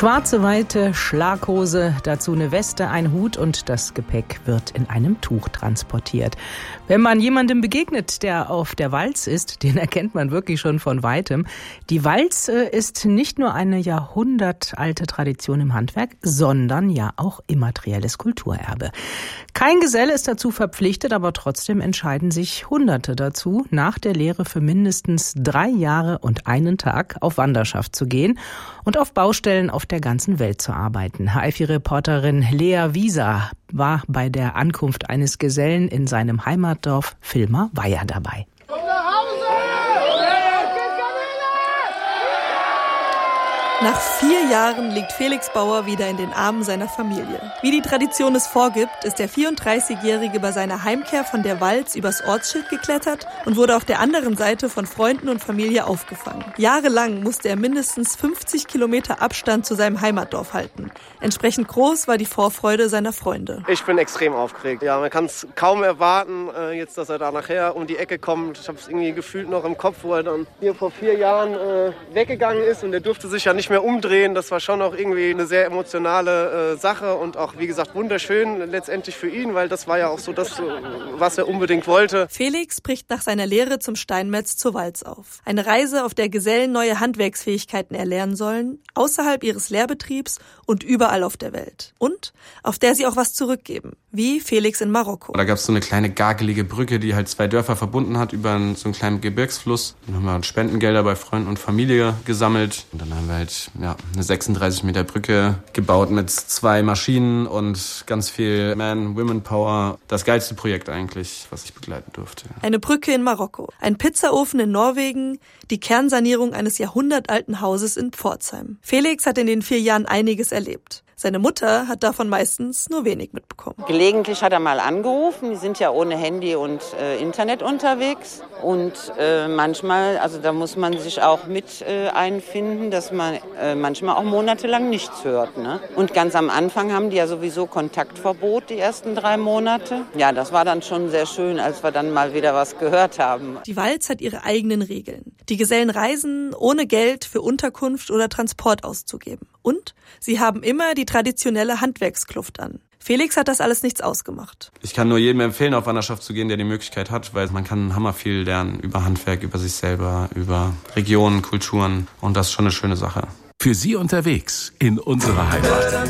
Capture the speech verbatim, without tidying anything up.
Schwarze, weite Schlaghose, dazu eine Weste, ein Hut und das Gepäck wird in einem Tuch transportiert. Wenn man jemandem begegnet, der auf der Walz ist, den erkennt man wirklich schon von Weitem. Die Walz ist nicht nur eine jahrhundertalte Tradition im Handwerk, sondern ja auch immaterielles Kulturerbe. Kein Geselle ist dazu verpflichtet, aber trotzdem entscheiden sich Hunderte dazu, nach der Lehre für mindestens drei Jahre und einen Tag auf Wanderschaft zu gehen und auf Baustellen auf der ganzen Welt zu arbeiten. H F I-Reporterin Lea Wieser war bei der Ankunft eines Gesellen in seinem Heimatdorf Villmar-Weyer dabei. Nach vier Jahren liegt Felix Bauer wieder in den Armen seiner Familie. Wie die Tradition es vorgibt, ist der vierunddreißigjährige bei seiner Heimkehr von der Walz übers Ortsschild geklettert und wurde auf der anderen Seite von Freunden und Familie aufgefangen. Jahrelang musste er mindestens fünfzig Kilometer Abstand zu seinem Heimatdorf halten. Entsprechend groß war die Vorfreude seiner Freunde. Ich bin extrem aufgeregt. Ja, man kann es kaum erwarten, jetzt, dass er da nachher um die Ecke kommt. Ich habe es irgendwie gefühlt noch im Kopf, wo er dann hier vor vier Jahren äh, weggegangen ist und er durfte sich ja nicht mehr umdrehen. Das war schon auch irgendwie eine sehr emotionale äh, Sache und auch, wie gesagt, wunderschön letztendlich für ihn, weil das war ja auch so das, was er unbedingt wollte. Felix bricht nach seiner Lehre zum Steinmetz zur Walz auf. Eine Reise, auf der Gesellen neue Handwerksfähigkeiten erlernen sollen, außerhalb ihres Lehrbetriebs und überall auf der Welt. Und auf der sie auch was zurückgeben, wie Felix in Marokko. Da gab es so eine kleine gagelige Brücke, die halt zwei Dörfer verbunden hat über einen, so einen kleinen Gebirgsfluss. Dann haben wir Spendengelder bei Freunden und Familie gesammelt und dann haben wir halt ja, eine sechsunddreißig Meter Brücke gebaut mit zwei Maschinen und ganz viel Man-Women-Power. Das geilste Projekt eigentlich, was ich begleiten durfte. Eine Brücke in Marokko, ein Pizzaofen in Norwegen, die Kernsanierung eines jahrhundertalten Hauses in Pforzheim. Felix hat in den vier Jahren einiges erlebt. Seine Mutter hat davon meistens nur wenig mitbekommen. Gelegentlich hat er mal angerufen. Die sind ja ohne Handy und äh, Internet unterwegs. Und äh, manchmal, also da muss man sich auch mit äh, einfinden, dass man äh, manchmal auch monatelang nichts hört. Ne? Und ganz am Anfang haben die ja sowieso Kontaktverbot, die ersten drei Monate. Ja, das war dann schon sehr schön, als wir dann mal wieder was gehört haben. Die Walz hat ihre eigenen Regeln. Die Gesellen reisen, ohne Geld für Unterkunft oder Transport auszugeben. Und sie haben immer die traditionelle Handwerkskluft an. Felix hat das alles nichts ausgemacht. Ich kann nur jedem empfehlen, auf Wanderschaft zu gehen, der die Möglichkeit hat, weil man kann hammer viel lernen über Handwerk, über sich selber, über Regionen, Kulturen und das ist schon eine schöne Sache. Für Sie unterwegs in unserer Heimat.